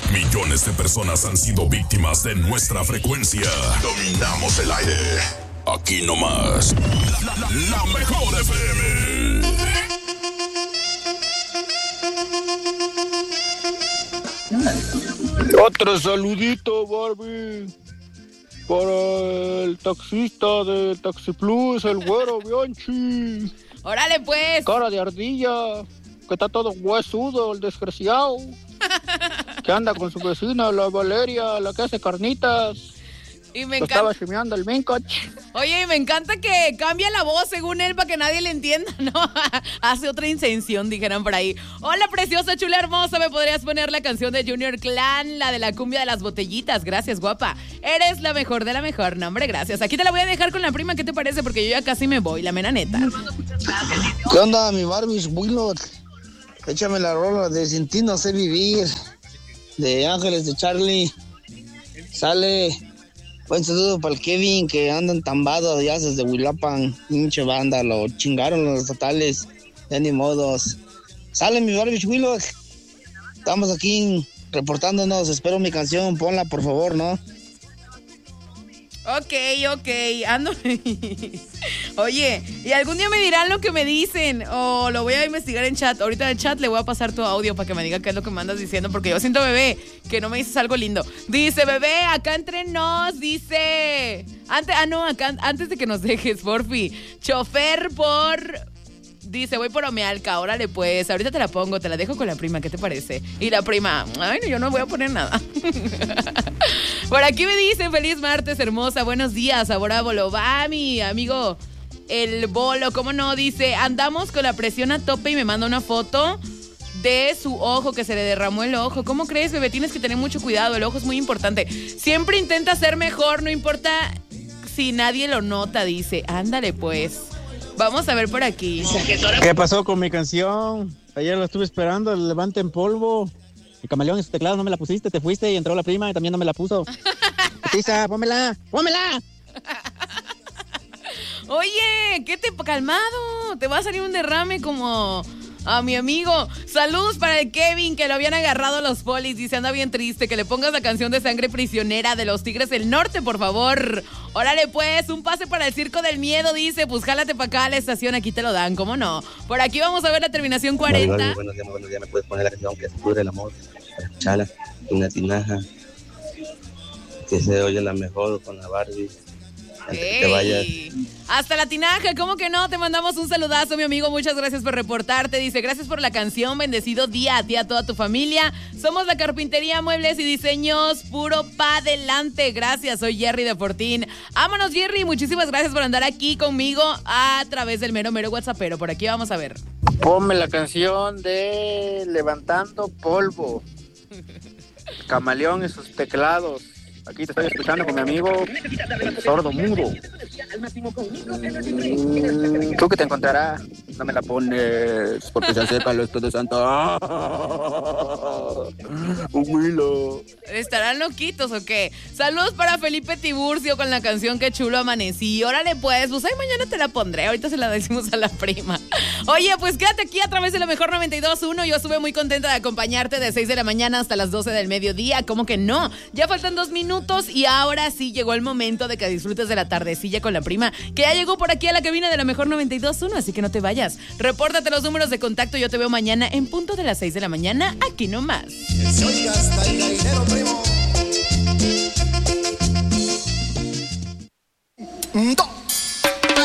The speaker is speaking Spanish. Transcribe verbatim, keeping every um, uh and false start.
Millones de personas han sido víctimas de nuestra frecuencia. Dominamos el aire. Aquí nomás. La, la, la mejor F M. Otro saludito, Barbie. Para el taxista de Taxi Plus, el güero Bianchi. ¡Órale, pues! Cara de ardilla, que está todo huesudo, el desgraciado. Que anda con su vecina, la Valeria, la que hace carnitas. Y me encanta. Estaba chimeando el mincoch. Oye, y me encanta que cambia la voz según él para que nadie le entienda, ¿no? Hace otra intención, dijeran por ahí. Hola, preciosa, chula, hermosa. ¿Me podrías poner la canción de Junior Clan, la de la cumbia de las botellitas? Gracias, guapa. Eres la mejor de la mejor. No, hombre, gracias. Aquí te la voy a dejar con la prima. ¿Qué te parece? Porque yo ya casi me voy, la mera neta. ¿Qué onda, mi Barbie Willow? Échame la rola de Sin ti no sé vivir, de Ángeles de Charlie. Sale. Buen saludo para el Kevin, que anda entambado allá desde Huilapan. Pinche banda, lo chingaron los totales. Ya ni modos. Sale mi Barbie Willow. Estamos aquí reportándonos. Espero mi canción. Ponla, por favor, ¿no? Ok, ok, ando. Oye, y algún día me dirán lo que me dicen o lo voy a investigar en chat. Ahorita en el chat le voy a pasar tu audio para que me diga qué es lo que me andas diciendo, porque yo siento, bebé, que no me dices algo lindo. Dice, bebé, acá entre nos, dice. Antes, ah, no, acá, antes de que nos dejes, porfi. Chofer por... Dice, voy por Omealca, órale pues, ahorita te la pongo, te la dejo con la prima, ¿qué te parece? Y la prima, ay, no, yo no voy a poner nada. Por aquí me dicen, feliz martes, hermosa, buenos días, sabor a bolo. Va mi amigo, el bolo, ¿cómo no? Dice, andamos con la presión a tope y me manda una foto de su ojo, que se le derramó el ojo. ¿Cómo crees, bebé? Tienes que tener mucho cuidado, el ojo es muy importante. Siempre intenta ser mejor, no importa si nadie lo nota, dice. Ándale pues. Vamos a ver por aquí. ¿Qué pasó con mi canción? Ayer la estuve esperando, el Levante en polvo. El camaleón en su teclado no me la pusiste, te fuiste y entró la prima y también no me la puso. Pisa, pómela, pómela. Oye, ¿qué te... calmado? Te va a salir un derrame como... a mi amigo. Saludos para el Kevin, que lo habían agarrado los polis. Dice, anda bien triste, que le pongas la canción de Sangre Prisionera de los Tigres del Norte, por favor. Órale pues, un pase para el Circo del Miedo. Dice, pues jálate para acá a la estación, aquí te lo dan, ¿cómo no? Por aquí vamos a ver la terminación cuarenta. Muy buenos días, muy buenos días. ¿Me puedes poner la canción que se pudre el amor? Para escucharla, una tinaja, que se oye la mejor con la Barbie. Hey. Te vayas. Hasta la tinaja, ¿cómo que no? Te mandamos un saludazo, mi amigo, muchas gracias por reportarte. Dice, gracias por la canción, bendecido día a ti, a toda tu familia. Somos la Carpintería, Muebles y Diseños puro pa' adelante. Gracias, soy Jerry de Fortín. Vámonos, Jerry, muchísimas gracias por andar aquí conmigo a través del mero mero WhatsAppero. Por aquí vamos a ver. Ponme la canción de Levantando Polvo. Camaleón y sus teclados. Aquí te estoy escuchando con mi amigo Sordo Mudo. Mm, ¿Tú qué te encontrarás? No me la pones porque se acerca el Espíritu Santo. Un Willow. ¿Estarán loquitos o qué? Saludos para Felipe Tiburcio con la canción Que chulo amanecí. Órale pues, pues ahí mañana te la pondré. Ahorita se la decimos a la prima. Oye, pues quédate aquí a través de la mejor noventa y dos punto uno. Yo estuve muy contenta de acompañarte de seis de la mañana hasta las doce del mediodía. ¿Cómo que no? Ya faltan dos minutos y ahora sí llegó el momento de que disfrutes de la tardecilla con la prima, que ya llegó por aquí a la cabina de la mejor noventa y dos punto uno, así que no te vayas. Repórtate los números de contacto. Yo te veo mañana en punto de las seis de la mañana, aquí nomás. Que se oiga hasta el gallinero, primo. Dos.